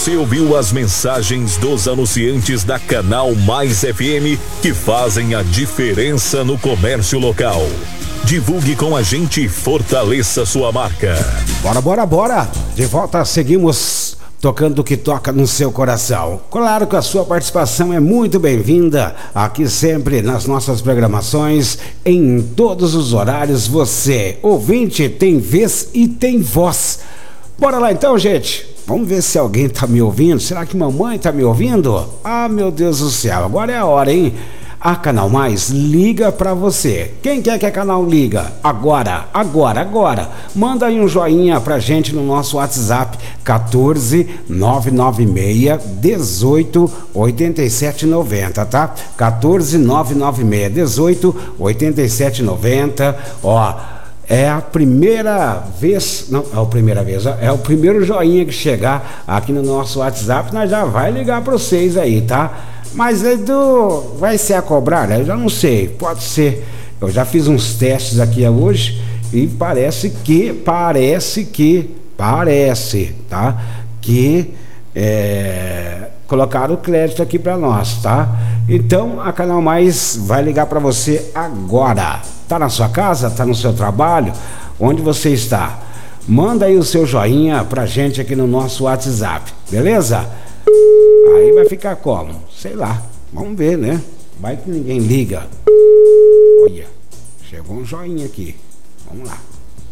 Você ouviu as mensagens dos anunciantes da Canal Mais FM que fazem a diferença no comércio local. Divulgue com a gente e fortaleça sua marca. Bora. De volta, seguimos tocando o que toca no seu coração. Claro que a sua participação é muito bem-vinda aqui sempre nas nossas programações, em todos os horários. Você, ouvinte, tem vez e tem voz. Bora lá então, gente. Vamos ver se alguém tá me ouvindo. Será que mamãe tá me ouvindo? Ah, meu Deus do céu, agora é a hora, hein? A Canal Mais liga pra você. Quem quer que a Canal liga? Agora. Manda aí um joinha pra gente no nosso WhatsApp 14 996 18 87 90, tá? 14 996 18 87 90. Ó, é a primeira vez, não, é a primeira vez, é o primeiro joinha que chegar aqui no nosso WhatsApp, nós já vai ligar pra vocês aí, tá? Mas vai ser a cobrar? Eu já não sei, pode ser. Eu já fiz uns testes aqui hoje e parece, tá? Que colocaram o crédito aqui para nós, tá? Então a Canal Mais vai ligar para você agora. Tá na sua casa? Tá no seu trabalho? Onde você está? Manda aí o seu joinha pra gente aqui no nosso WhatsApp, beleza? Aí vai ficar como? Sei lá, vamos ver, né? Vai que ninguém liga. Olha, chegou um joinha aqui. Vamos lá.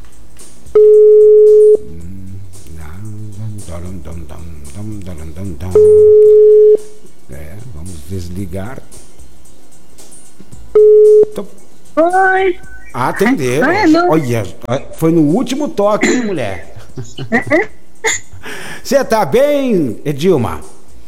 Vamos desligar. Oi. Atendeu. Olha, foi no último toque, hein, mulher? Você tá bem, Edilma?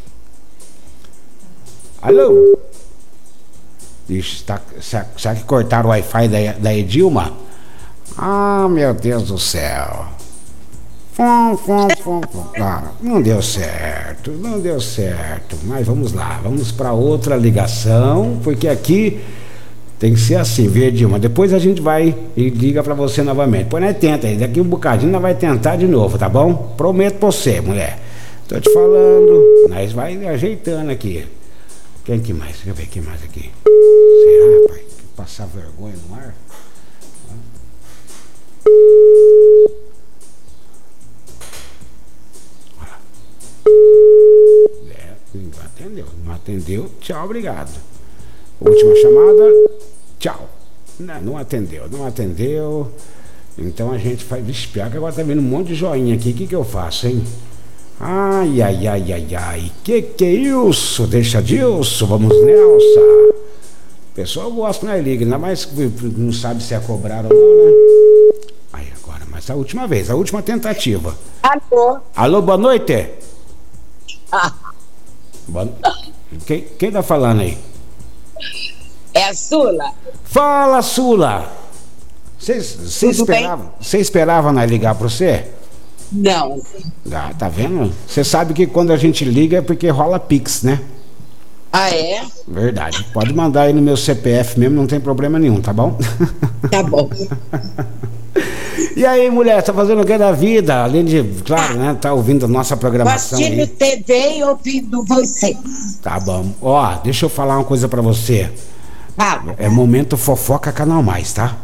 Alô? Ixi, será que cortaram o Wi-Fi da Edilma? Ah, meu Deus do céu. Não deu certo. Mas vamos lá, vamos para outra ligação, porque aqui tem que ser assim, viu, Edilma? Depois a gente vai e liga para você novamente. Pois nós tenta aí, daqui um bocadinho nós vai tentar de novo, tá bom? Prometo pra você, mulher. Tô te falando, nós vai ajeitando aqui. Quem que mais? Deixa eu ver quem mais aqui. Será, rapaz? Passar vergonha no ar? Não atendeu. Tchau, obrigado. Última chamada. Tchau. Não atendeu. Então a gente faz. Vixe, pior que agora tá vendo um monte de joinha aqui. O que eu faço, hein? Ai. Que é isso? Deixa disso. Vamos nessa. O pessoal gosta, né, liga? Ainda mais que não sabe se é cobrar ou não, né? Aí agora, mas a última vez, a última tentativa. Alô, boa noite. Quem tá falando aí? É a Sula. Fala, Sula. Você esperava nós ligar pra você? Não. Ah, tá vendo? Você sabe que quando a gente liga é porque rola Pix, né? Ah, é? Verdade. Pode mandar aí no meu CPF mesmo, não tem problema nenhum, tá bom? Tá bom. E aí, mulher, tá fazendo o que da vida? Além de, claro, né, tá ouvindo a nossa programação assistindo aí. TV e ouvindo você. Tá bom. Ó, deixa eu falar uma coisa pra você. Fala. É momento fofoca Canal Mais, tá?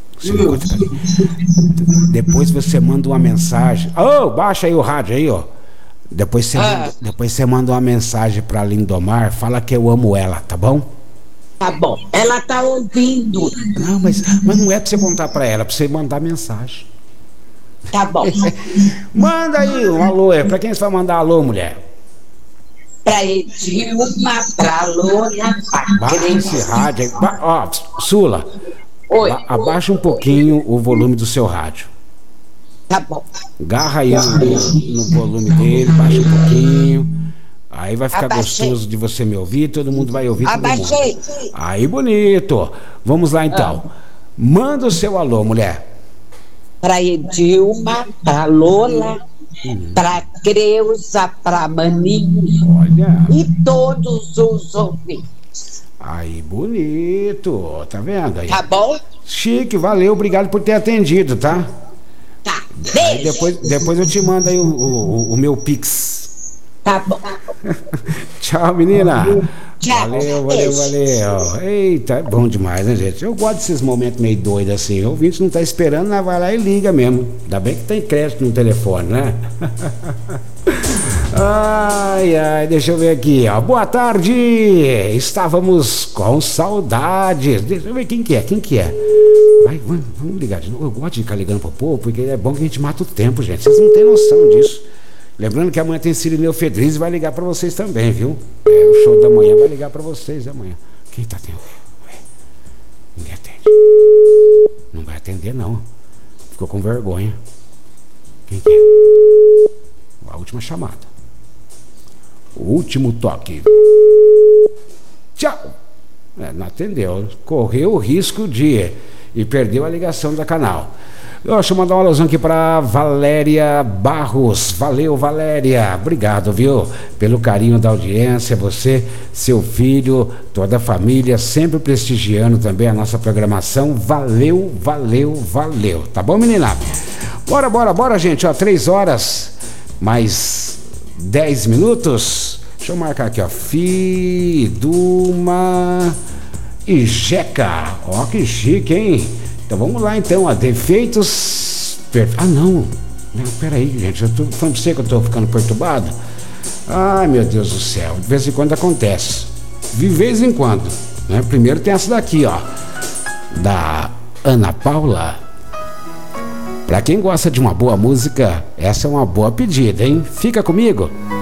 Depois você manda uma mensagem. Baixa aí o rádio aí, ó. Depois você manda uma mensagem pra Lindomar, fala que eu amo ela, tá bom? Tá bom. Ela tá ouvindo. Não, mas não é pra você contar pra ela, é pra você mandar mensagem. Tá bom. Manda aí um alô, pra quem você vai mandar alô, mulher? Pra Edilma, pra Lona, Baixa esse rádio aí. Ó, Sula. Oi. Abaixa um pouquinho o volume do seu rádio. Tá bom. Agarra aí no volume dele, baixa um pouquinho. Aí vai ficar gostoso de você me ouvir, todo mundo vai ouvir todo mundo. Aí, bonito. Vamos lá, então. Manda o seu alô, mulher. Pra Edilma, pra Lola, pra Creuza, pra Maninho. Olha. E todos os ouvintes. Aí, bonito. Tá vendo aí? Tá bom? Chique, valeu, obrigado por ter atendido, tá? Tá. Aí Beijo. depois eu te mando aí o meu Pix. Tá bom. Tchau, menina. Tchau. Valeu. Eita, é bom demais, né, gente? Eu gosto desses momentos meio doidos assim. O ouvinte não tá esperando, mas vai lá e liga mesmo. Ainda bem que tem crédito no telefone, né? Ai, deixa eu ver aqui, ó. Boa tarde! Estávamos com saudades. Deixa eu ver quem que é. Vamos ligar de novo. Eu gosto de ficar ligando pro povo, porque é bom que a gente mata o tempo, gente. Vocês não têm noção disso. Lembrando que amanhã tem Cirineu Fedriz e vai ligar pra vocês também, viu? O show da manhã vai ligar pra vocês amanhã. Quem tá atendendo? Ninguém atende. Não vai atender, não. Ficou com vergonha. Quem que é? A última chamada. O último toque. Tchau. Não atendeu. Correu o risco de... E perdeu a ligação da canal. Deixa eu mandar uma alusão aqui para Valéria Barros. Valeu, Valéria. Obrigado, viu? Pelo carinho da audiência. Você, seu filho, toda a família, sempre prestigiando também a nossa programação. Valeu. Tá bom, menina? Bora, gente. Ó, 3 horas, mais 10 minutos. Deixa eu marcar aqui, ó. Fiduma e Jeca. Ó, que chique, hein? Então vamos lá então, ó, defeitos... Não, peraí, gente, eu tô falando pra você que eu tô ficando perturbado. Ai, meu Deus do céu, de vez em quando acontece. De vez em quando, né? Primeiro tem essa daqui, ó, da Ana Paula. Pra quem gosta de uma boa música, essa é uma boa pedida, hein? Fica comigo.